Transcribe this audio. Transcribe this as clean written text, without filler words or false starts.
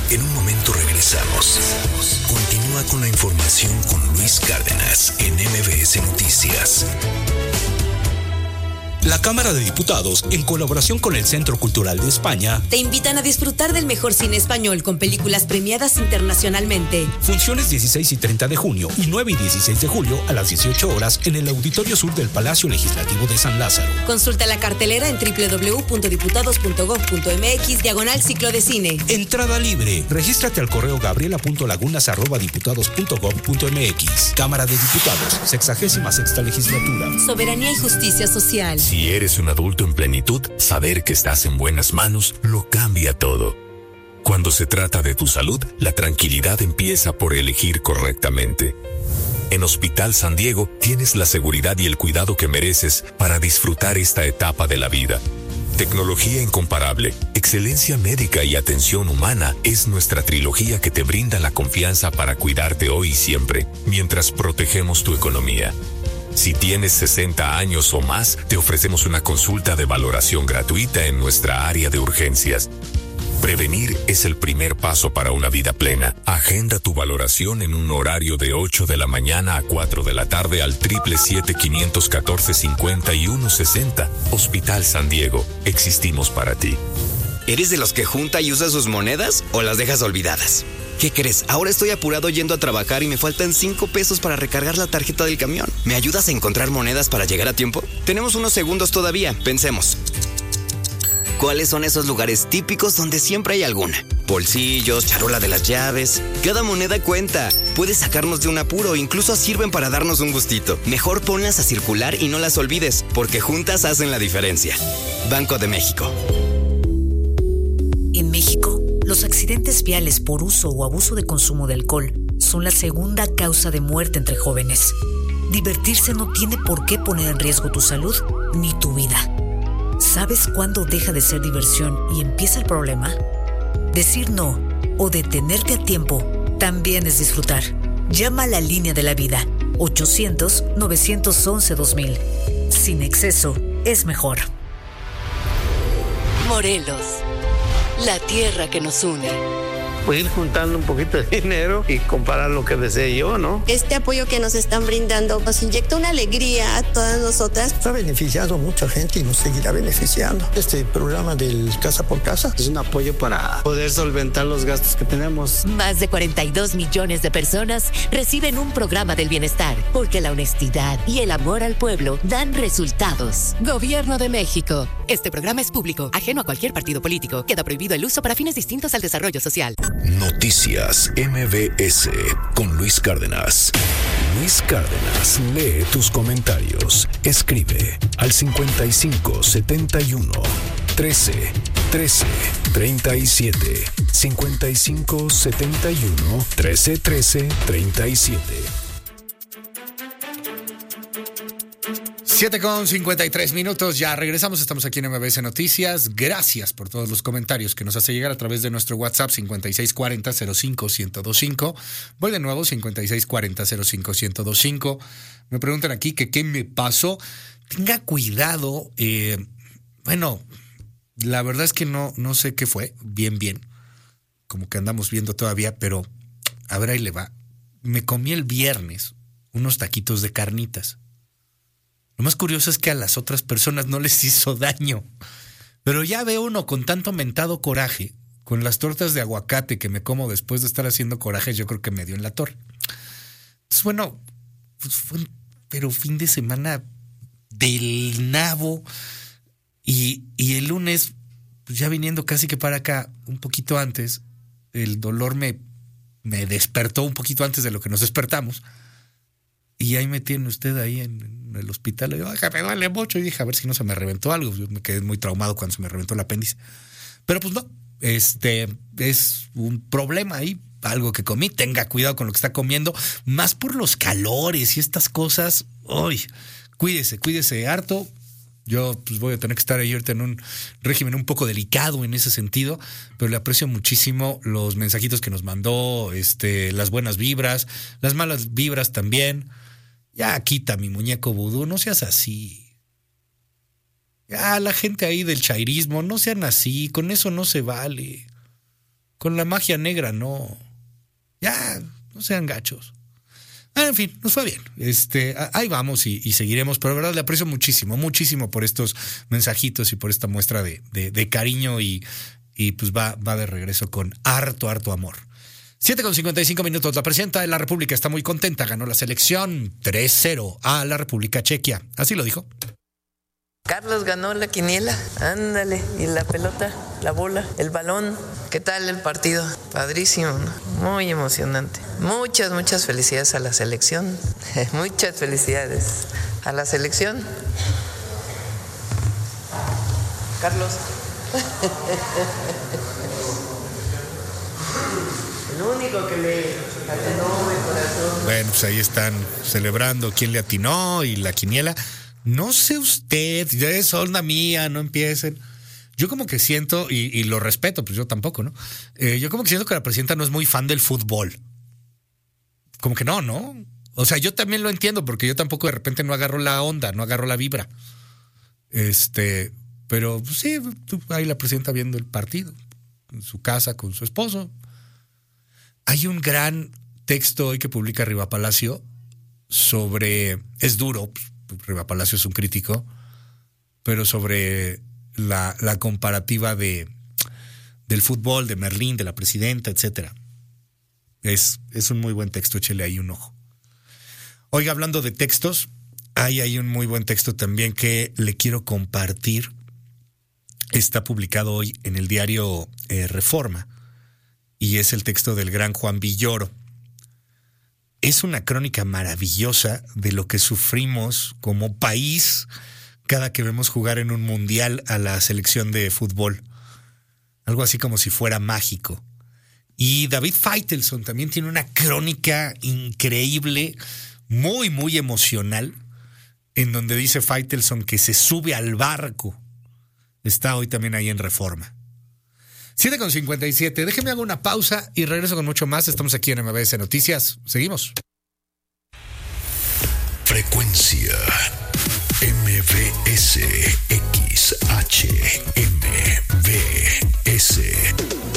En un momento regresamos. Continúa con la información con Luis Cárdenas en MBS Noticias. La Cámara de Diputados, en colaboración con el Centro Cultural de España, te invitan a disfrutar del mejor cine español con películas premiadas internacionalmente. Funciones 16 y 30 de junio y 9 y 16 de julio a las 18 horas en el Auditorio Sur del Palacio Legislativo de San Lázaro. Consulta la cartelera en www.diputados.gov.mx/ciclo de cine. Entrada libre. Regístrate al correo gabriela.lagunas@diputados.gov.mx. Cámara de Diputados, 66ª Legislatura. Soberanía y justicia social. Si eres un adulto en plenitud, saber que estás en buenas manos lo cambia todo. Cuando se trata de tu salud, la tranquilidad empieza por elegir correctamente. En Hospital San Diego tienes la seguridad y el cuidado que mereces para disfrutar esta etapa de la vida. Tecnología incomparable, excelencia médica y atención humana es nuestra trilogía que te brinda la confianza para cuidarte hoy y siempre, mientras protegemos tu economía. Si tienes 60 años o más, te ofrecemos una consulta de valoración gratuita en nuestra área de urgencias. Prevenir es el primer paso para una vida plena. Agenda tu valoración en un horario de 8 de la mañana a 4 de la tarde al 777-514-5160. Hospital San Diego. Existimos para ti. ¿Eres de los que junta y usa sus monedas o las dejas olvidadas? ¿Qué crees? Ahora estoy apurado yendo a trabajar y me faltan 5 pesos para recargar la tarjeta del camión. ¿Me ayudas a encontrar monedas para llegar a tiempo? Tenemos unos segundos todavía. Pensemos. ¿Cuáles son esos lugares típicos donde siempre hay alguna? Bolsillos, charola de las llaves. Cada moneda cuenta. Puedes sacarnos de un apuro, incluso sirven para darnos un gustito. Mejor ponlas a circular y no las olvides, porque juntas hacen la diferencia. Banco de México. En México, los accidentes viales por uso o abuso de consumo de alcohol son la segunda causa de muerte entre jóvenes. Divertirse no tiene por qué poner en riesgo tu salud ni tu vida. ¿Sabes cuándo deja de ser diversión y empieza el problema? Decir no o detenerte a tiempo también es disfrutar. Llama a la línea de la vida, 800-911-2000. Sin exceso es mejor. Morelos, la tierra que nos une. Pues ir juntando un poquito de dinero y comprar lo que desee yo, ¿no? Este apoyo que nos están brindando nos inyecta una alegría a todas nosotras. Ha beneficiado a mucha gente y nos seguirá beneficiando. Este programa del Casa por Casa es un apoyo para poder solventar los gastos que tenemos. Más de 42 millones de personas reciben un programa del bienestar, porque la honestidad y el amor al pueblo dan resultados. Gobierno de México. Este programa es público, ajeno a cualquier partido político. Queda prohibido el uso para fines distintos al desarrollo social. Noticias MBS con Luis Cárdenas. Luis Cárdenas lee tus comentarios. Escribe al 55 71 13 13 37. 55 71 13 13 37. 7:53, ya regresamos, estamos aquí en MBS Noticias. Gracias por todos los comentarios que nos hace llegar a través de nuestro WhatsApp 5640-05-1025. Voy de nuevo, 5640-05-1025. Me preguntan aquí que qué me pasó. Tenga cuidado, bueno, la verdad es que no sé qué fue, bien, como que andamos viendo todavía, pero a ver, ahí le va. Me comí el viernes unos taquitos de carnitas. Lo más curioso es que a las otras personas no les hizo daño. Pero ya veo uno con tanto mentado coraje, con las tortas de aguacate que me como después de estar haciendo coraje, yo creo que me dio en la torre. Entonces, bueno, pues fue pero fin de semana del nabo. Y el lunes, pues ya viniendo casi que para acá, un poquito antes, el dolor me despertó un poquito antes de lo que nos despertamos. Y ahí me tiene usted ahí en el hospital. Y yo, me duele mucho. Y dije, a ver si no se me reventó algo. Yo me quedé muy traumado cuando se me reventó el apéndice. Pero pues no, es un problema ahí. Algo que comí. Tenga cuidado con lo que está comiendo. Más por los calores y estas cosas. ¡Ay! Cuídese harto. Yo pues voy a tener que estar ahí ahorita en un régimen un poco delicado en ese sentido, pero le aprecio muchísimo los mensajitos que nos mandó, las buenas vibras, las malas vibras también. Ya quita mi muñeco vudú, no seas así. Ya la gente ahí del chairismo, no sean así, con eso no se vale. con la magia negra, no. Ya, no sean gachos. En fin, nos fue bien. Ahí vamos y seguiremos, pero de verdad le aprecio muchísimo por estos mensajitos y por esta muestra de cariño y pues va de regreso con harto amor. 7:55. La presidenta de la República está muy contenta, ganó la selección 3-0 a la República Chequia. Así lo dijo. Carlos ganó la quiniela, ándale, y la pelota, la bola, el balón. ¿Qué tal el partido? Padrísimo, ¿no? Muy emocionante. Muchas felicidades a la selección. Muchas felicidades a la selección. Carlos. El único que le atinó el corazón. Bueno, pues ahí están celebrando quién le atinó y la quiniela. No sé usted, ya es onda mía, no empiecen. Yo como que siento, y lo respeto, pues yo tampoco, ¿no? Yo como que siento que la presidenta no es muy fan del fútbol. Como que no. O sea, yo también lo entiendo, porque yo tampoco de repente no agarro la onda, no agarro la vibra. Pero pues, sí, ahí la presidenta viendo el partido, en su casa con su esposo. Hay un gran texto hoy que publica Riva Palacio sobre, es duro, Riva Palacio es un crítico, pero sobre la comparativa del fútbol, de Merlín, de la presidenta, etcétera. Es un muy buen texto, échele ahí un ojo. Oiga, hablando de textos, hay un muy buen texto también que le quiero compartir. Está publicado hoy en el diario Reforma y es el texto del gran Juan Villoro. Es una crónica maravillosa de lo que sufrimos como país cada que vemos jugar en un mundial a la selección de fútbol. Algo así como si fuera mágico. Y David Feitelson también tiene una crónica increíble, muy emocional, en donde dice Feitelson que se sube al barco. Está hoy también ahí en Reforma. 7:57. Déjenme hago una pausa y regreso con mucho más. Estamos aquí en MBS Noticias. Seguimos. Frecuencia MBS XHMBS